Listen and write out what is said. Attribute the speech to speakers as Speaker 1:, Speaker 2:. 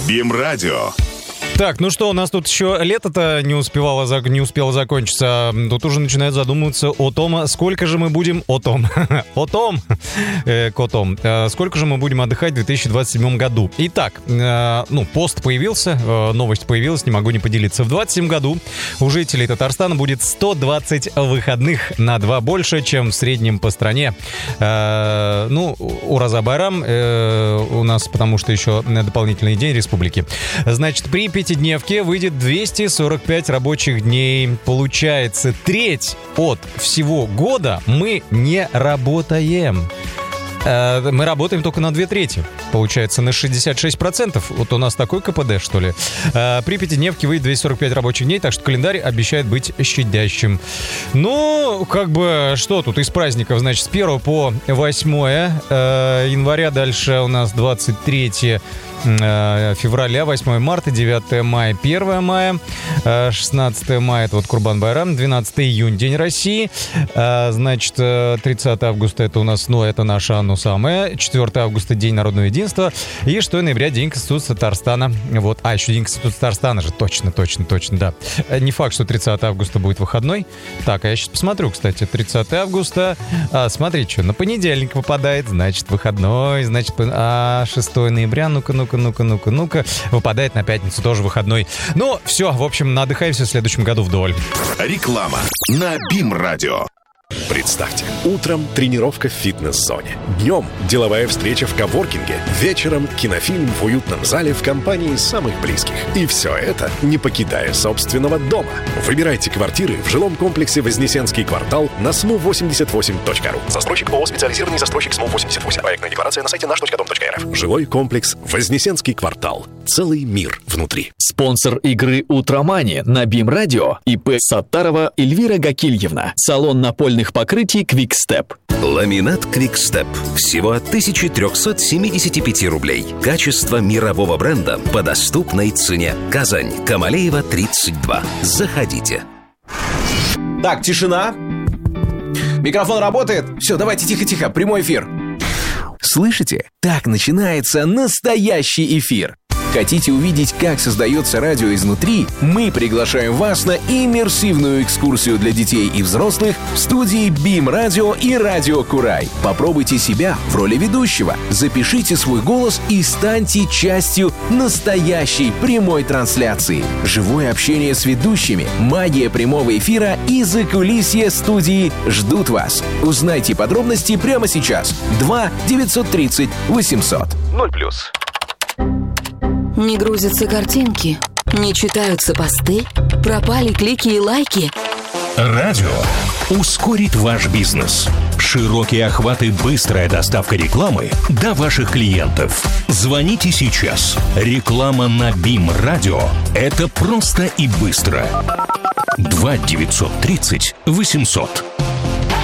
Speaker 1: БИМ-радио.
Speaker 2: Так, ну что, у нас тут еще лето-то не успело закончиться. Тут уже начинают задумываться о том, сколько же мы будем... Сколько же мы будем отдыхать в 2027 году. Итак, пост появился, новость появилась, не могу не поделиться. В 2027 году у жителей Татарстана будет 120 выходных, на 2 больше, чем в среднем по стране. Ураза Байрам у нас, потому что еще дополнительный день республики. Значит, при пятидневке выйдет 245 рабочих дней. Получается, треть от всего года мы не работаем. Мы работаем только на 2/3. Получается, на 66%. Вот у нас такой КПД, что ли. При пятидневке выйдет 245 рабочих дней, так что календарь обещает быть щадящим. Что тут из праздников? Значит, с 1 по 8 января, дальше у нас 23 февраля, 8 марта, 9 мая, 1 мая, 16 мая, это вот Курбан-Байрам, 12 июнь, День России, значит, 30 августа это у нас, это наше оно самое, 4 августа, День народного единства, и 6 ноября, День Конституции Татарстана, вот, еще День Конституции Татарстана же, точно, да. Не факт, что 30 августа будет выходной. Так, я сейчас посмотрю, кстати, 30 августа, смотри, что, на понедельник выпадает, значит, выходной, значит, 6 ноября, ну-ка, выпадает на пятницу, тоже выходной. Все, в общем, отдыхаемся в следующем году вдоволь.
Speaker 1: Реклама на БИМ-радио.
Speaker 3: Представьте, утром тренировка в фитнес-зоне, днем деловая встреча в коворкинге, вечером кинофильм в уютном зале в компании самых близких. И все это не покидая собственного дома. Выбирайте квартиры в жилом комплексе Вознесенский квартал на smu88.ru. Застройщик ООО «Специализированный застройщик СМУ-88». Проектная декларация на сайте наш.дом.рф. Жилой комплекс Вознесенский квартал. Целый мир внутри.
Speaker 4: Спонсор игры «Утромани» на БИМ-радио ИП Саттарова Эльвира Гакильевна. Салон напольных покрытий «Квикстеп».
Speaker 5: Ламинат «Квикстеп». Всего от 1375 рублей. Качество мирового бренда по доступной цене. Казань, Камалеева, 32. Заходите.
Speaker 6: Так, тишина. Микрофон работает? Все, давайте тихо-тихо, прямой эфир. Слышите? Так начинается настоящий эфир. Хотите увидеть, как создается радио изнутри? Мы приглашаем вас на иммерсивную экскурсию для детей и взрослых в студии БИМ-радио и Радио Курай. Попробуйте себя в роли ведущего, запишите свой голос и станьте частью настоящей прямой трансляции. Живое общение с ведущими, магия прямого эфира и закулисье студии ждут вас. Узнайте подробности прямо сейчас. 2-930-800. 0+.
Speaker 7: Не грузятся картинки, не читаются посты, пропали клики и лайки.
Speaker 8: Радио ускорит ваш бизнес. Широкий охват и быстрая доставка рекламы до ваших клиентов. Звоните сейчас. Реклама на БИМ-радио – это просто и быстро. 2-930-800.